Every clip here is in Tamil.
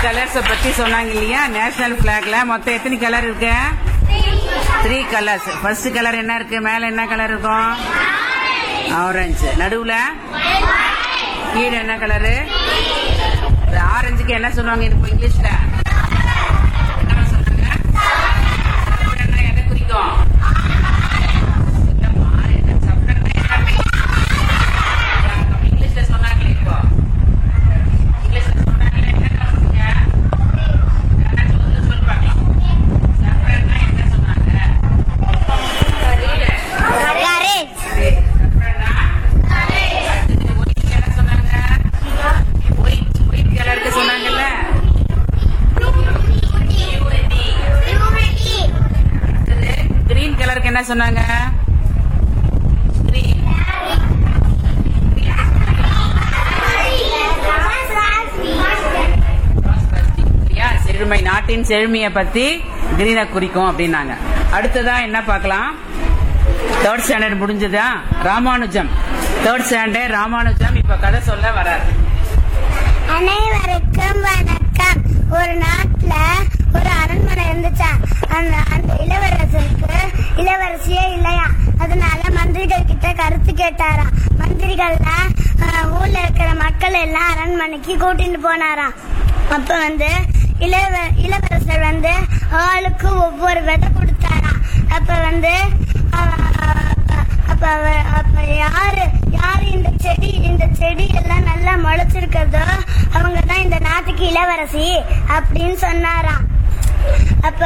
கலர்ஸ பத்தி சொன்னாங்க இல்லையா? நேஷனல் பிளாக்ல மொத்தம் எத்தனை கலர் இருக்கு? 3 கலர்ஸ். ஃபர்ஸ்ட் கலர் என்ன இருக்கு? மேல என்ன கலர் இருக்கும்? ஆரஞ்சு. நடுவுல கீழே என்ன கலரு? ஆரஞ்சுக்கு என்ன சொல்லுவாங்க இப்போ இங்கிலீஷ்ல? என்ன சொல்றாங்க? எதை குறிக்கும்? இங்கிலீஷ்ல சொன்னாங்களே இப்போ. இங்கிலீஷ்ல சொன்னாங்களே என்ன சொல்லுங்க? சொல்லு பார்க்கலாம். சஃப்ரன்னா என்ன சொன்னாங்க? கிரீன் கலருக்கு என்ன சொன்னாங்க? செழுமை, நாட்டின் செழுமையை பத்தி கிரீனை குறிக்கும் அப்படின்னாங்க. அடுத்ததா என்ன பார்க்கலாம்? 3rd ஸ்டாண்டர்ட் முடிஞ்சதா? ராமானுஜம் 3rd ஸ்டாண்டர்ட் ராமானுஜம் இப்ப கதை சொல்ல வராரு. அனைவருக்கும் வணக்கம். ஒரு நாட்டுல ஒரு அரண்மனை இருந்துச்சா. அந்த இளவரசருக்கு இளவரசியே இல்லையா. அதனால மந்திரிகள் கிட்ட கருத்து கேட்டாராம். மந்திரிகள்ல ஊர்ல இருக்கிற மக்கள் எல்லாம் அரண்மனைக்கு கூட்டிட்டு போனாராம். அப்ப இளவரசர் ஆளுக்கு ஒவ்வொரு விதை கொடுத்தாராம். அப்ப யாரு இந்த செடி எல்லாம் நல்லா முளைச்சிருக்கிறதோ அவங்கதான் இந்த நாட்டுக்கு இளவரசி அப்படின்னு சொன்னாராம். அப்ப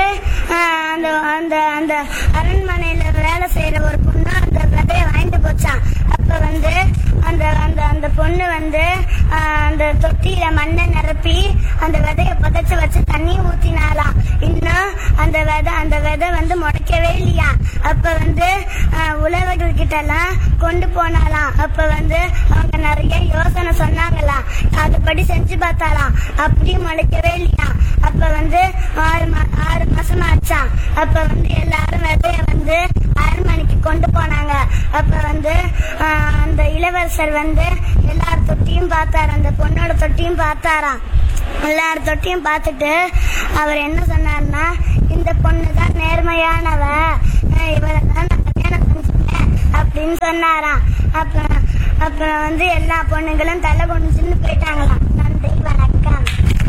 அந்த அரண்மனையில வேலை செய்யற ஒரு பொண்ணு அந்த விதைய வாங்கிட்டு போச்சான். அப்ப அந்த பொண்ணு அந்த தொட்டியில மண்ணை நிரப்பி அந்த விதைய புதைச்சு வச்சு தண்ணி ஊத்தினாலாம். இன்னும் அந்த விதை முளைக்கவே இல்லையா. அப்ப உழவர்கள் கிட்ட எல்லாம் கொண்டு போனாலாம். அப்ப அவங்க நிறைய யோசனை சொன்னாங்களாம். அதுபடி செஞ்சு பார்த்தாலாம். அப்படியும் முளைக்கவே இல்லையா. அப்ப 6 மாசம் ஆச்சான். அப்ப எல்லாரும் விதைய அரண்மனைக்கு கொண்டு போனாங்க. அப்ப அந்த இளவரசர் எல்லார் தொட்டியும் பார்த்தாரு. அந்த பொண்ணோட தொட்டியும் பார்த்தாராம். எல்லார் தொட்டியும் பார்த்துட்டு அவர் என்ன சொன்னார்னா, இந்த பொண்ணுதான் நேர்மையானவ, இவரைதான் நான் கல்யாணம் செஞ்சேன் அப்படின்னு சொன்னாராம். அப்புறம் எல்லா பொண்ணுங்களும் தலை குனிஞ்சுன்னு போயிட்டாங்களாம். நன்றி, வணக்கம்.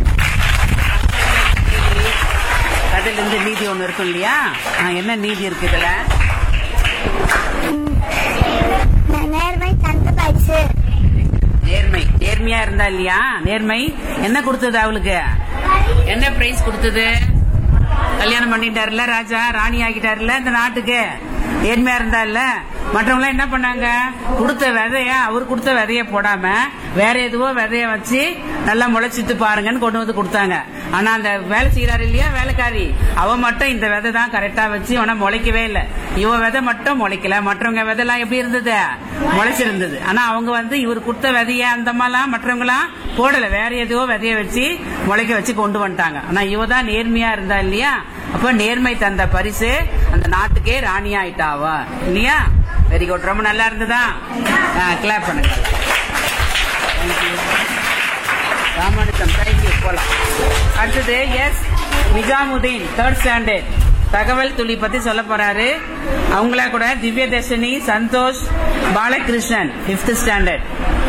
அதுல இருந்து நீதி ஒண்ணு இருக்கும் இல்லையா? என்ன நீதி இருக்கு இதுல? நேர்மை தந்து பாய்ச்சு. நேர்மையா இருந்தா இல்லையா? நேர்மை என்ன கொடுத்தது அவளுக்கு? என்ன பிரைஸ் கொடுத்தது? கல்யாணம் பண்ணிட்டாருல, ராஜா ராணி ஆகிட்டாருல இந்த நாட்டுக்கு. நேர்மையா இருந்தா இல்ல. மற்றவங்க என்ன பண்ணாங்க? கொடுத்த விதைய, அவர் கொடுத்த விதைய போடாம வேற எதுவோ விதைய வச்சு நல்லா முளைச்சிட்டு பாருங்கன்னு கொண்டு வந்து கொடுத்தாங்க. ஆனா அந்த வேலை செய்யறாரு இல்லையா வேலைக்காரி, அவ மட்டும் இந்த விதை தான் கரெக்டா வச்சு அவனை முளைக்கவே இல்லை. இவ விதை மட்டும் முளைக்கல. மற்றவங்க விதை எல்லாம் எப்படி இருந்தது? முளைச்சிருந்தது. ஆனா அவங்க இவர் கொடுத்த விதைய அந்த மாதிரிலாம் மற்றவங்களாம் போடல. வேற எதுவோ விதைய வச்சு முளைக்க வச்சு கொண்டு வந்துட்டாங்க. ஆனா இவ தான் நேர்மையா இருந்தா இல்லையா. அப்ப நேர்மை தந்த பரிசு அந்த நாட்டுக்கே ராணி ஆயிட்டாவா இல்லையா? Very good. ரொம்ப நல்லா இருந்ததா? கிளாப் பண்ணுங்க. ராமானுஜம், தேங்க்யூ. போலாம். அடுத்தது எஸ் நிஜாமுதீன் 3rd ஸ்டாண்டர்ட் தகவல் துளி பத்தி சொல்ல போறாரு. அவங்கள கூட திவ்யதர்ஷினி, சந்தோஷ், பாலகிருஷ்ணன் 5th ஸ்டாண்டர்ட்.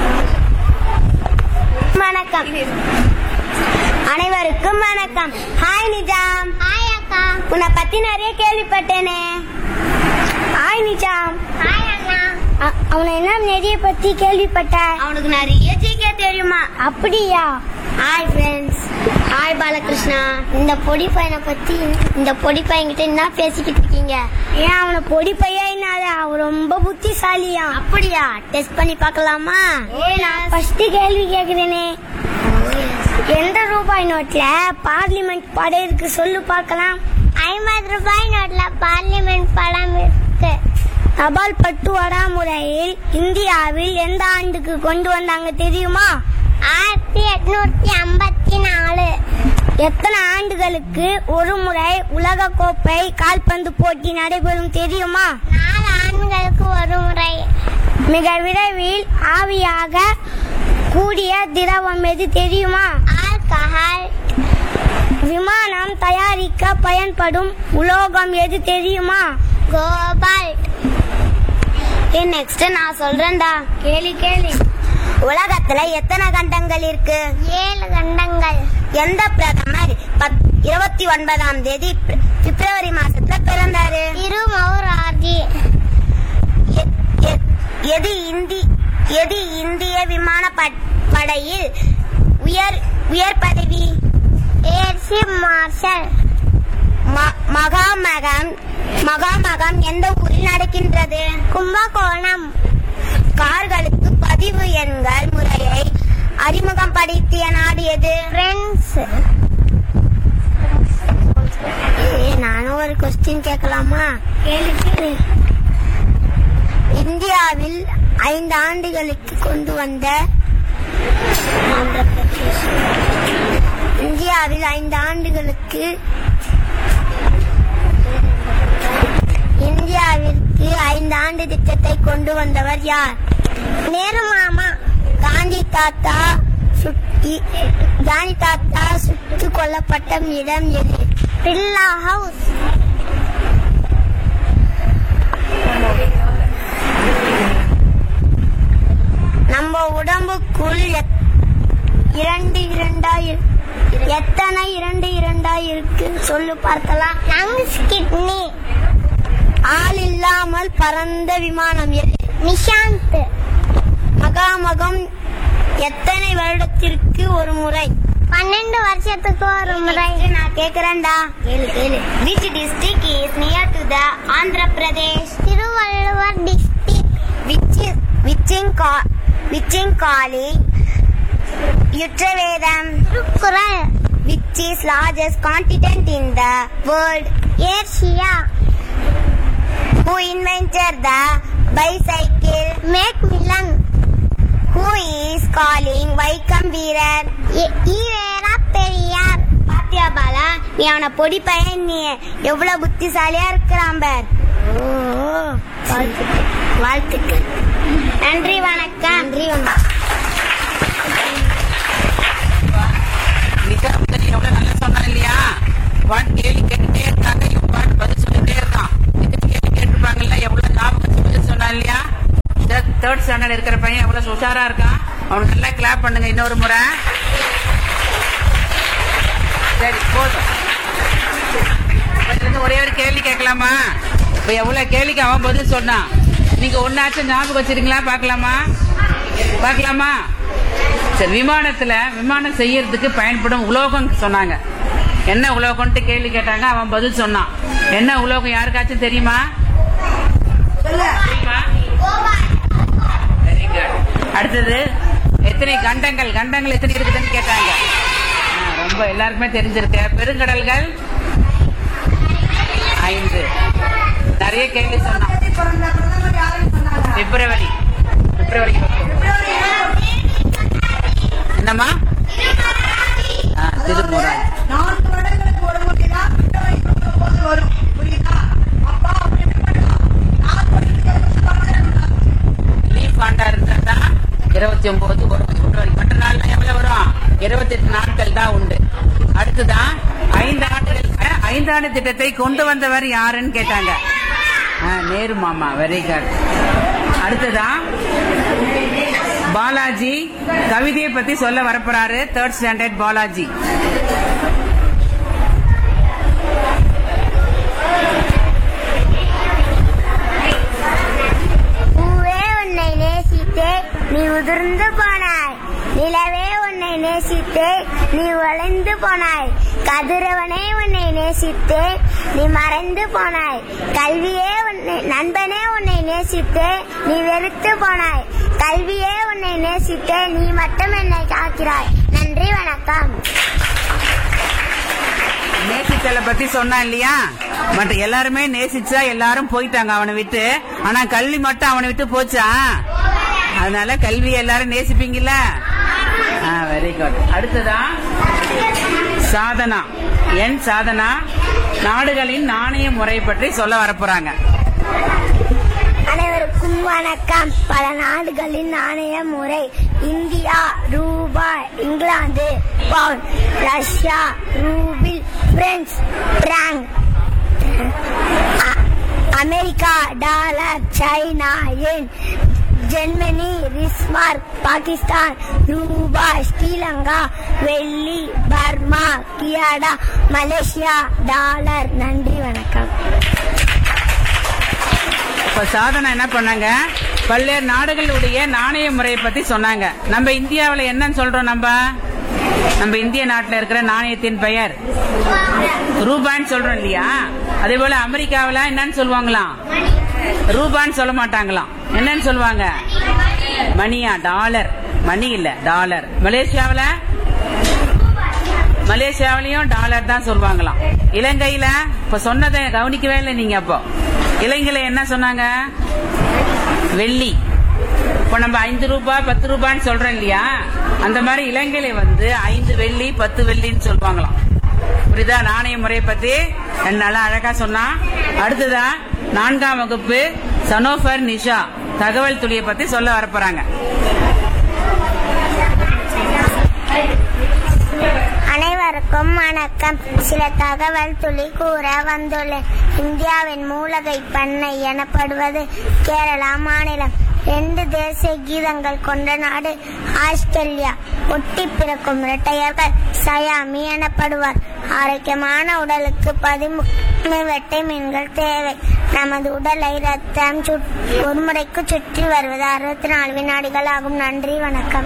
வணக்கம். அனைவருக்கும் வணக்கம். ஹாய் நிஜாம். ஹாய் அக்கா. உன்னை பத்தி நிறைய கேள்விப்பட்டேனே. ஹாய் நிஜாம். ஹாய் அண்ணா. அவனை என்ன நிறைய பத்தி கேள்விப்பட்ட? அவனுக்கு நிறைய ஜிகே தெரியுமா? அப்படியா? Hi friends. ஹாய் பாலகிருஷ்ணா. இந்த பொடி பையனை பத்தி இந்த பொடி பையன்கிட்ட என்ன பேசிக்கிட்டு இருக்கீங்க? ஏன் அவனை பொடி பையன்? அவன் ரொம்ப புத்திசாலியா? அப்படியா? டெஸ்ட் பண்ணி பார்க்கலாமா? நான் ஃபர்ஸ்ட் கேள்வி கேக்குறேனே. எந்த ரூபாய் நோட்ல பார்லிமெண்ட் படம் இருக்கு சொல்லு பார்க்கலாம். 50 ரூபாய் நோட்ல பார்லிமெண்ட் படம் இருக்கு. தபால் பட்டுவாடா முறையில் இந்தியாவில் எந்த ஆண்டுக்கு கொண்டு வந்தாங்க தெரியுமா? 1854. எத்தனை ஆண்டுகளுக்கு ஒரு முறை உலக கோப்பை கால்பந்து போட்டி நடைபெறும் தெரியுமா? 4 ஆண்டுகளுக்கு ஒரு முறை. மிக விரைவில் ஆவியாக கூடிய திரவம் எது தெரியுமா? ஆல்கஹால். விமானம் தயாரிக்க பயன்படும் உலோகம் எது தெரியுமா? கோபால்ட். நெக்ஸ்ட் நான் சொல்றேன்டா, கேளு. உலகத்துல எத்தனை கண்டங்கள் இருக்கு? 7 கண்டங்கள். எந்த பிரதமர் 29ஆம் தேதி பிப்ரவரி மாசத்துல பிறந்தாரு? திருமௌரார்ஜி. எது இந்திய விமான படையில் உயர் பதவி? Air chief marshal. மகாமகம் எந்த ஊரில் நடக்கின்றது? கும்பகோணம். கார்களுக்கு பதிவு எண்கள் முறையை அறிமுகம் படுத்திய நாடு எது? பிரான்ஸ். நானும் ஒரு கொஸ்டின் கேட்கலாமா? கேளு. இந்தியாவில் 5 ஆண்டுகளுக்கு கொண்டு வந்த இந்தியாவில் 5 ஆண்டுகளுக்கு 5 ஆண்டு திட்டத்தை கொண்டு வந்தவர் யார்? நேரு மாமா. காந்தி தாத்தா சுட்டுக் கொல்லப்பட்ட இடம் எது? பிர்லா ஹவுஸ். நம்ம உடம்புக்குள் எத்தனை இரண்டா இருக்கு? சொல்லு பார்க்கலாம். Lungs, kidney. ஆள் இல்லாமல் பறந்த விமானம் எது? நிஷாந்த். மகாமகம் எத்தனை வருடத்திற்கு ஒரு முறை? 12 வருஷத்துக்கு ஒரு முறை. நான் கேக்குறேன்டா, கேளு. Which district is near to the Andhra Pradesh? Thiruvalluvar district. Which in Kali Yujurvedam? Quran. Which is largest continent in the world? Asia. Who invented the bicycle? Macmillan. Who is calling Vaikam Veerar? EVR Periyar. பாத்தியா பாலா, நீ அவனை பொடி பையன், நீ எவ்வளவு புத்திசாலியா இருக்கிறான் பார். வாழ்த்துக்கள். நன்றி, வணக்கம். எவ்வளவு நல்லா சொன்னா இல்லையா? கேள்வி கேட்டுட்டே இருக்காங்க, இவன் பதில் சொல்லிட்டே இருக்கான். கேள்வி கேட்டுருப்பாங்கல்ல, எவ்வளவு ஞாபகம் பதில் சொன்னா இல்லையா? 3rd ஸ்டாண்டர்ட் இருக்கிற பையன் எவ்வளவு உஷாரா இருக்கான். அவனுக்கு நல்லா கிளாப் பண்ணுங்க இன்னொரு முறை. சரி, போதும். ஒரே ஒரு கேள்வி கேட்கலாமா? இப்ப எவ்வளவு கேள்விக்கு அவன் பதில் சொன்னான். நீங்க ஒன்னாச்சும் ஞாபகம் வச்சிருக்கீங்களா? பார்க்கலாமா? சரி, விமானம் செய்யறதுக்கு பயன்படும் உலோகம் சொன்னாங்க. என்ன உலோகம்ட்டு கேள்வி கேட்டாங்க, அவன் பதில் சொன்னான். என்ன உலோகம் யாருக்காச்சும் தெரியுமா? Very good. அடுத்தது, எத்தனை கண்டங்கள் எத்தனை இருக்குதுன்னு கேட்டாங்க. ரொம்ப எல்லாருக்குமே தெரிஞ்சிருக்க. பெருங்கடல்கள் 5. நிறைய கேள்வி சொன்னான். பிப்ரவரி என்னம்மா? திருமுறை. லீஃப் ஆண்டா இருந்தா 29 பிப்ரவரி. மற்ற நாள் எவ்வளவு வரும்? 28 நாட்கள் தான் உண்டு. அடுத்துதான் 5 ஆண்டு திட்டத்தை கொண்டு வந்தவர் யாருன்னு கேட்டாங்க. நேரு மாமா. Very good. அடுத்ததான் பாலாஜி கவிதையை பத்தி சொல்ல வரப்போறாரு. 3rd standard Balaji. பூவே உன்னை நேசித்தே நீ உதிர்ந்து போனாய். நிலவே உன்னை நேசித்தே நீ வளைந்து போனாய். கதிரவனே உன்னை நேசித்தே நீ மறைந்து போனாய். கல்வியே நண்பனே உன்னை நேசித்தே நீ வெறுத்து போனாய். கல்வியே உன்னை நேசித்தே நீ மட்டும் என்னை காக்கிறாய். நன்றி, வணக்கம். நேசித்தலை பத்தி சொன்னா இல்லையா? மற்ற எல்லாருமே நேசிச்சா எல்லாரும் போயிட்டாங்க அவனை விட்டு. ஆனா கல்வி மட்டும் அவனை விட்டு போச்சா? அதனால கல்வி எல்லாரும் நேசிப்பீங்கல்ல? Very good. அடுத்ததான் சாதனா. சாதனா நாடுகளின் நாணய முறை பற்றி சொல்ல வரப்போறாங்க. அனைவருக்கும் வணக்கம். பல நாடுகளின் நாணய முறை: இந்தியா ரூபாய், England bound, Russia rouble, French prank, America dollar, China yen, Germany ரிஸ்மார்க், Pakistan ரூபாய், ஸ்ரீலங்கா வெள்ளி, பர்மா கியாடா, மலேசியா டாலர். நன்றி, வணக்கம். இப்ப சாதனை என்ன பண்ணாங்க, பல்வேறு நாடுகளுடைய நாணய முறையை பத்தி சொன்னாங்க. நம்ம இந்தியாவில் என்னன்னு சொல்றோம், நம்ம இந்திய நாட்டில் இருக்கிற நாணயத்தின் பெயர் ரூபான்னு சொல்றோம் இல்லையா? அதே போல அமெரிக்காவில் என்னன்னு சொல்லுவாங்களாம், ரூபான்னு சொல்ல மாட்டாங்களாம். என்னன்னு சொல்லுவாங்க, மணியா, டாலர். மணி இல்ல, டாலர். மலேசியாவிலையும் டாலர் தான் சொல்லுவாங்களாம். இலங்கையில இப்ப சொன்னதை கவனிக்கவே இல்லை நீங்க. அப்போ இலங்கையில என்ன சொன்னாங்க, வெள்ளி. இப்ப நம்ம 5 ரூபாய் 10 ரூபான்னு சொல்றோம் இல்லையா? அந்த மாதிரி இலங்கையில 5 வெள்ளி 10 வெள்ளின்னு சொல்லுவாங்களாம். புரியுதா? நாணய முறையை பத்தி நல்லா அழகா சொன்னா. அடுத்ததா 4ஆம் வகுப்பு சனோஃபர் நிஷா தகவல் துளியை பத்தி சொல்ல வரப்போறாங்க. அனைவருக்கும் வணக்கம். சில தகவல் துளி கூற வந்துள்ளேன். இந்தியாவின் மூலிகை பண்ணை எனப்படுவது கேரளா மாநிலம். 2 தேசிய கீதங்கள் கொண்ட நாடு ஆஸ்திரேலியா. ஒட்டி பிறக்கும் இரட்டையர்கள் சயாமி எனப்படுவார். ஆரோக்கியமான உடலுக்கு 13 விட்டமின்கள் தேவை. நமது உடலை ரத்தம் ஒரு முறைக்கு சுற்றி வருவது 64 வினாடிகள் ஆகும். நன்றி, வணக்கம்.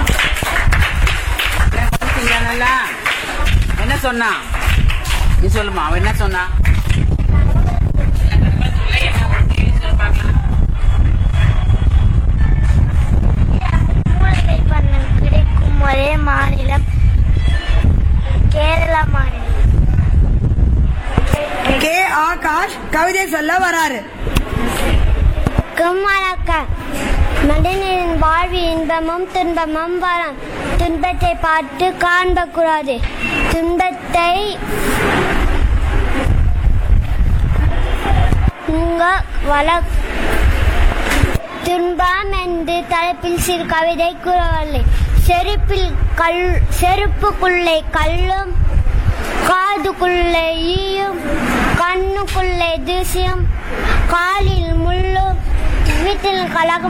என்ன சொன்னா நீ சொல்லுமா, அவன் என்ன சொன்னா? மூலிகை பண்ணை கிடைக்கும் ஒரே மாநிலம் கேரளா மாநிலம். கே ஆகாஷ் கவிதை சொல்ல வராரு. வணக்கம். மனிதனின் வாழ்வு இன்பமும் துன்பமும் வரும். துன்பத்தை பார்த்து காண்பக்கூடாது. துன்பத்தை துன்பம் என்று தலைப்பில் சிறு கவிதை கூறவில்லை. செருப்புக்குள்ளே கல்லும், காதுக்குள்ளே ஈயும், கண்ணுக்குள்ளே தூசியும், காலில் முள்ளும், வீட்டில் கலகம்.